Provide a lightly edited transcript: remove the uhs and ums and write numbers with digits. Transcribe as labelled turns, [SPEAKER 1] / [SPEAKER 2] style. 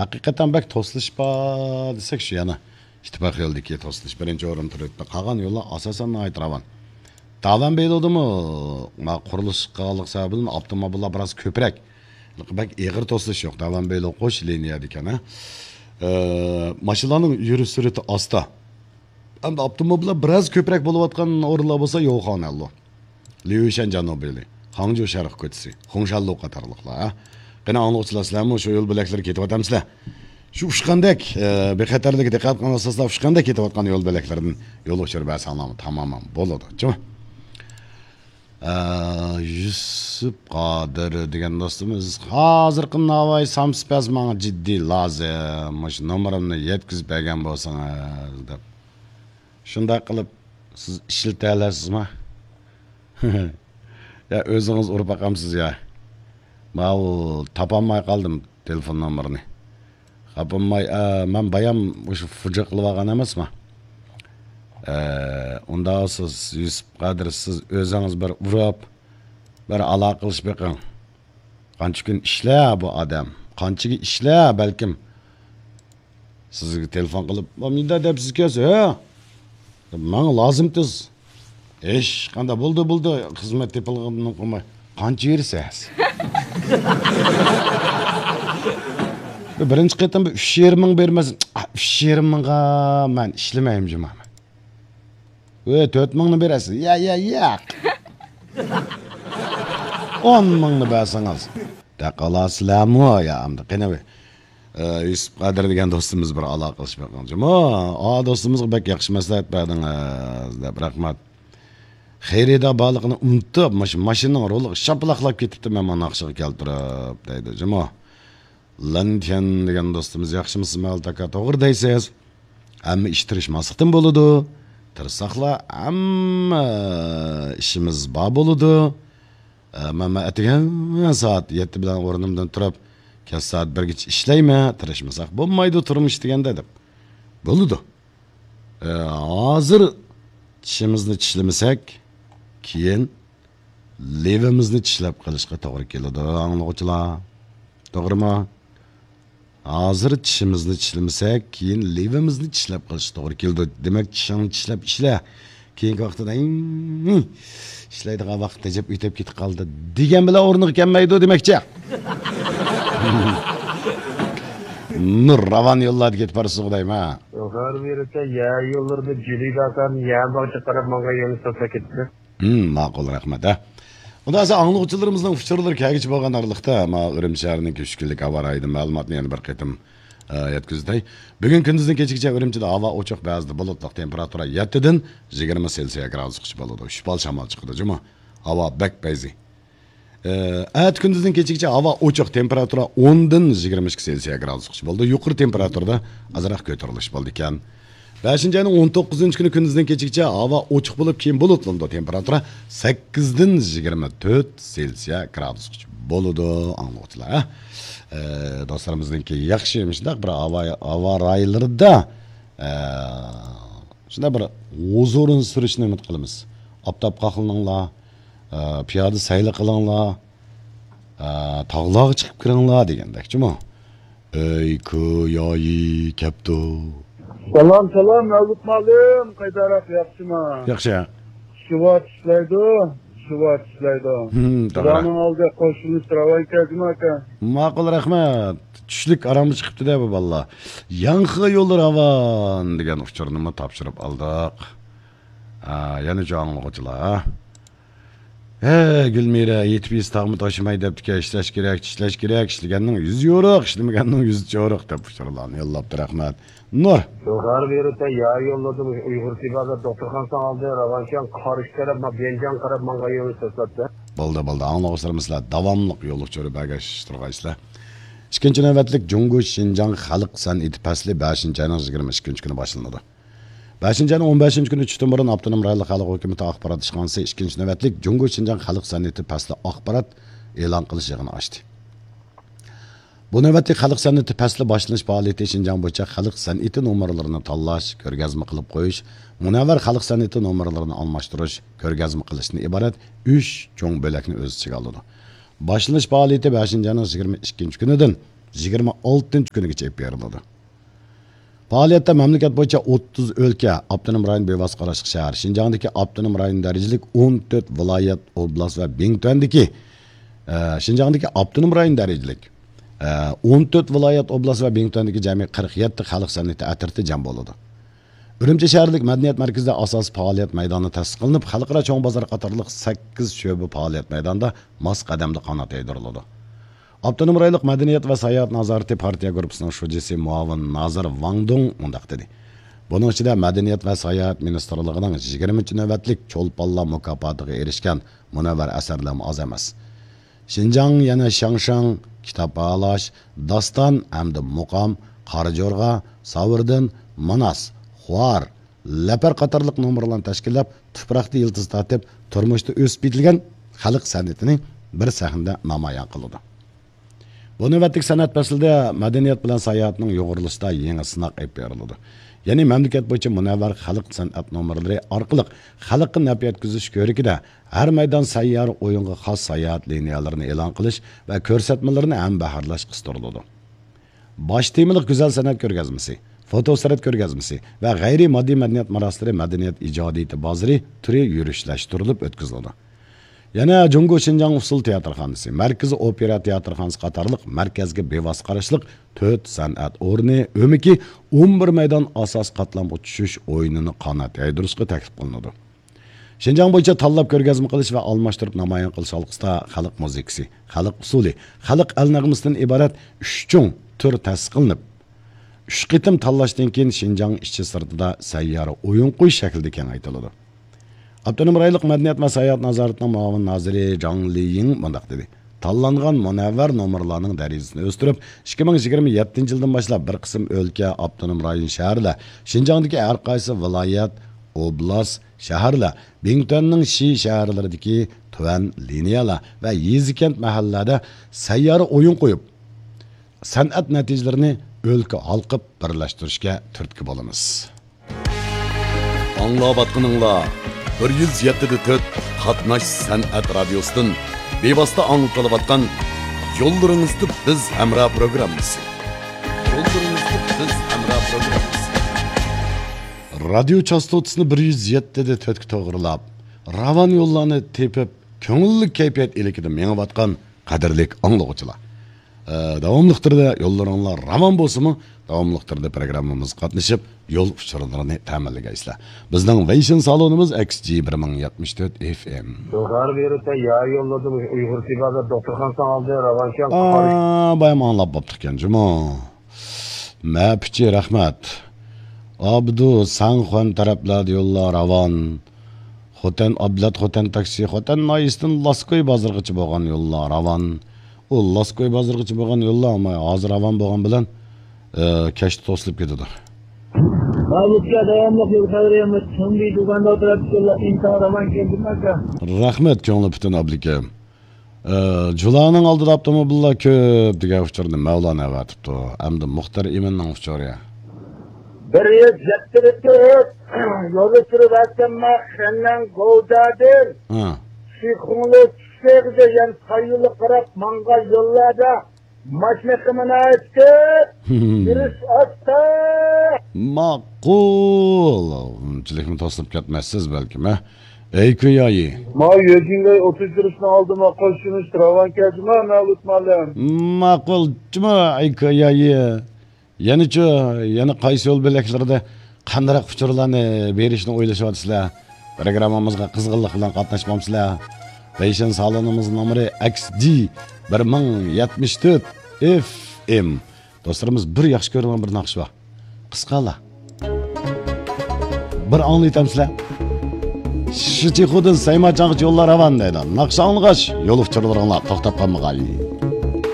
[SPEAKER 1] Haqiqatan bak to'slashpa desak shu yana. İttifaq yo'ldagi to'slash birinchi o'rin turibdi. Qolgan yo'llar asosan Aytravan. Davan beylodimi? Ma qurilish qilganlik sababidan avtomobillar biroz ko'proq. Bak eg'ir to'slash yo'q. Davan beylod qo'sh liniyada ekan, ha. Mashinalarning yurish sur'ati asta. Hamda avtomobillar biroz ko'proq bo'layotgan o'rinlar bo'lsa yo'qonallo. Liuishan Janobili, Hangzhou sharq ko'chasi, Xongshallo qatorliqlar, ha. Qani anglashlasizlarmi shu yo'l bo'laklari ketyapsizlar? Shu ushqandek bexatarlikka diqqat qilgan asosda ushqandek ketayotgan yo'l bo'laklaridan yo'l o'chirib bersanlar tamomman bo'ladi, chi? Yusuf Qodir degan do'stimiz hozirgi navoiy samspas menga jiddiy lozim. Shu nomerimni yetkazib bergan bo'lsangiz deb. Shunday qilib siz ishilta olasizmi? Ya o'zingiz urib baqamsiz ya. Men topolmay qoldim telefon nomerini. Topolmay, men bayam o'sha fuja qilib olgan emasmi? Unda siz Yusuf Qodir siz o'zingiz bir urib bir aloqa qilish beqing. Qancha kun ishlar bu odam? Qanchaga ishlar balkim sizga telefon qilib, "Menda deb siz kelsiz, ha? Menga lozimsiz." Esh, qanday bo'ldi, xizmat tepilganini qo'ymay. Qancha yersiz? Birinchi qatam 3,5 ming bermasin. 3,5 mingga men ishlamayman juma. 4 mingni berasiz. Ya. 10 mingni bersangiz. Taqalasizlarmi ya amda qanavi. Yusuf Qodir degan do'stimiz bir aloqa qilishmoqchi. Do'stimizga bak yaxshi maslahat berdingiz deb rahmat. Xayrida baliqni unutib, mashinaning roli shapalaqlab ketibdi, men mana naqshiga keltirib deydi. Jimo. Lantian degan do'stimiz yaxshimisiz Maltaka? To'g'ri deysiz. Hamma ish tirishmaslikdan bo'ladi. Tirsaqlar hamma ishimiz bor bo'ladi. Men atigan soat 7 bilan o'rnimdan turib, kes soat 1gacha ishlayman, tirishmasak bo'lmaydi turmush deganda deb. Bo'ladi. Hozir tishimizni tishlamasak, keyin levimizni tishlab qilishga to'g'ri keladi. Anglovchilar. To'g'rimi? Hozir tishimizni tishlamasak, keyin levimizni tishlab qilish to'g'ri keladi. Demak, tishingni tishlab ishla. Keyingi vaqtida ishlaydigan vaqt tejab o'tib ketib qoldi degan bilan o'rniga kelmaydi demakchi. Nur ravan yo'llarga ketib borsiz deyman.
[SPEAKER 2] Yo'qar bersa ya yo'llarda jilidasan, ya boshqa qarab menga yo'l to'sa ketdi.
[SPEAKER 1] Ma'qul, rahmat. Unda esa angluvchilarimizning fikrlari kagichi bo'lgan arliqda ma Urumchining kuchlilik avaraydi ma'lumotni yana bir qatim yetkazday. Bugun kunduzning kechgacha Urumchida havo ochiq, ba'zida bulutli, temperatura 7 dan 20 selsiya gradusgacha bo'ladi. Shipal shamol chiqadi, juma. Havo bakbayzi. At kunduzning kechgacha havo ochiq, temperatura 10 dan 22 selsiya gradusgacha bo'ldi. Yuqori temperaturada azroq ko'tarilish bo'ldi ekan. 5-ayning 19-kuni kunduzning kechgacha havo ochiq bo'lib, keyin bulutli, temperatura 8 dan 24 selsiya gradusgacha bo'ladi, anglovchilar. Do'stlarimizninki yaxshi shunday bir havo raylarida shunday bir o'zurin surishni umid qilamiz. Optob qaqilinglar, piyoda sayli qilinglar, tog'larga chiqib kiringlar degandakchi-mi? Ey ko'yoyi kapto.
[SPEAKER 2] Salom, Mavlud Malim, qaytaraq yaxshimi?
[SPEAKER 1] Yaxshi.
[SPEAKER 2] Shuvat ishlaydi. Bularning oldiga qo'shilib turavan kezmi aka?
[SPEAKER 1] Ma'qul, rahmat. Tushlik aramga chiqibdi-da bu balla. Yangi yo'l ravan degan uchurni topshirib oldik. Yana jonliqchilar. Gulmira yetib tag'mi toshimay debdi, ishlash kerak, ishlaganning 100 yo'riq, ishlamaganning 100 yo'riq deb uchurlarni yo'llabdi, rahmat. Nur.
[SPEAKER 2] Yo'qar bersa ya yo'lladi Uyg'ur tibada doktorxonadan oldi, Ravanchian qarish qarab, Benjan qarab menga yo'l ko'rsatdi.
[SPEAKER 1] Bo'ldi, anglovchilarimizlar davomli yo'l uchirib bagash turg'aysizlar. Ikkinchi navbatlik Jungo Xinjiang xalq san'ati fasli 5-ayning 22-kuni boshlanadi. 5-ayning 15-kuni Chutumburun avtonom rayonlik xalq hukumati axborot ishxonasi ikkinchi navbatlik Jungo Xinjiang xalq san'ati fasli axborot e'lon qilish yig'ini ochdi. Bu navbatlik xalq san'ati fasli boshlanish faoliyati Xinjiang bo'yicha xalq san'ati nomerlarini tanlash, ko'rgazma qilib qo'yish, munavvar xalq san'ati nomerlarini almashtirish, ko'rgazma qilishdan iborat 3 cho'ng bo'lakni o'z ichiga oladi. Boshlanish faoliyati 5-ayning 22-kunidan 26 kunigacha beriladi. Faoliyatda mamlakat bo'yicha 30 o'lka, avtonom rayon bevosita qarashli shahar, Shinjongdagi avtonom rayon darajalik 14 viloyat, oblast va Bingtuandagi Shinjongdagi avtonom rayon darajalik 14 viloyat, oblast va Bingtuandagi jami 47 xalq san'ati atrofida jam bo'ladi. Urumchi shaharlik madaniyat markazida asosiy faoliyat maydoni ta'sis qilinib, xalqaro cho'ng bozor qatorliq 8 sho'ba faoliyat maydonida mos qadamda qanot yaydiriladi. Avtonom rayonlik madaniyat va sayohat nazorati partiya guruhining shujisi muavin Nazir Wang Dong undaq dedi. Buning ichida madaniyat va sayohat ministrligining 20-navbatlik cho'lponlar mukofotiga erishgan munavvar asarlar oz emas. Shinjong yana Shangshan, kitob bag'alash, doston hamda muqom, Qarijo'rg'a, Savirdin, Manas, Xuar, Lapar qatorliq nomerlarni tashkillab, tuproqda yildiz tortib, turmushda o'sib yetilgan xalq san'atining bir sahnada namoyon qiladi. Bu navbatlik san'at faslida madaniyat bilan sayohatning yo'g'rilishida yangi sinoq olib beriladi. Ya'ni mamlakat bo'yicha munavvar xalq san'at nomerlari orqali xalqqa naf yetkazish ko'rikida har maydon sayyor o'yinga xos sayohat liniyalarini e'lon qilish va ko'rsatmalarni ham baharlash qistiriladi. Bosh temalik go'zal san'at ko'rgazmasi, fotosurat ko'rgazmasi va g'ayriy moddiy madaniyat marosimlari madaniyat ijodiyati bozori turi yurishlashtirilib o'tkaziladi. Yana Jungo Shinjong usul teatrxonasi, Markaziy opera teatrxonasi qatorliq markazga bevosita qarashliq 4 san'at o'rni o'miki 11 maydon asos qatlamga tushish o'yinini qanot yaydirishga taklif qilinadi. Shinjong bo'yicha tanlab ko'rgazma qilish va almashtirib namoyon qilish olqisida xalq muzikasi, xalq usuli, xalq al-nag'masidan iborat 3 chung tur ta'sis qilinib, 3 qitim tanlashdan keyin Shinjong ishchi sirtida sayyora o'yin qo'yish shaklida kengaytiriladi. Avtonom rayonlik madaniyat va sayohat nazoratining muavin naziri Zhang Liying mundaq dedi. Tanlangan munavvar nomerlarning darajasini o'stirib, 2027-yildan boshlab bir qism o'lka, avtonom rayon shaharlar, Shinjongdagi har qaysi viloyat, oblast, shaharlar, Bingtuanning Shi shaharlaridagi tuvan liniyalar va yezikent mahallalarda sayyora o'yin qo'yib, san'at natijalarini o'lka halqib birlashtirishga turtki bo'lamiz. Anglayotganinglar 107.4 Qatnash san'at radiosidan bevosita anglatilayotgan Yo'llaringizda biz hamra programmasi. Radio chastotasini 107.4 ga to'g'rilab, ravon yo'llarni tepib, ko'ngilli kayfiyat ilikida mengayotgan qadrli anglovchilar. Davomliqtirda yo'llaringlar ravon bo'lsa-mu, davomliqtirda programmamizga qatnashib, yo'l uchurlarini ta'minlagaysizlar. Bizning Vision salonimiz XG 1074 FM.
[SPEAKER 2] Yuqori berita ya yolladım Uyg'ur tibada doktorxonadan oldi, Ravanshan
[SPEAKER 1] bayam anlab bo'pti ekan, juma. Ma'pichi rahmat. Abdu Sanxon taraflarda yo'llar ravon. Xotan Ablat Xotan taksi, Xotan Noisdan Laskoy bozorgacha bo'lgan yo'llar ravon. O Laskoy bozorgacha bo'lgan yo'llar ama hozir ravon bo'lgan bilan kashta to'silib ketadi.
[SPEAKER 3] Mavludga davomli yo'l qadriyamiz. Tungi do'konda o'tirib yo'llar inson ravon keldilarga.
[SPEAKER 1] Rahmat ko'ngli butun ablika. Jularning oldida avtomobillar ko'p degan uchurni Mavlona aytibdi. Hamda Muxtar Iminning uchuri.
[SPEAKER 3] 174 yo'lda turib aytganman, sendan Govdadin. Şikhunlu çiçekde yani sayılı kırıp manga yollarda maşmekamına etti. Virüs attı.
[SPEAKER 1] Maqul. Unchilikni to'silib ketmaysiz balki, ha? Ey kuyoyi.
[SPEAKER 3] Ma yedinga 30 kuruşunu aldım qo'shinish ravan kajma Mavlud mallam.
[SPEAKER 1] Maqul, juma ey kuyoyi. Yana qaysi yo'l belaklarida qanday uchurlarni berishni o'ylashyapsizlar? Programmamizga qizg'inlik bilan qatnashmamsizlar. Vision salonimizning nomeri XG 1074 FM. Do'stlarimiz bir yaxshi ko'rgan bir naqsh bor. Qisqalar. Bir anglaytamsizlar. Shichixudin Saymachanq yo'llar ravon deydi. Naqsh anglash yo'l uchurlaringlar to'xtab qolmag'ay.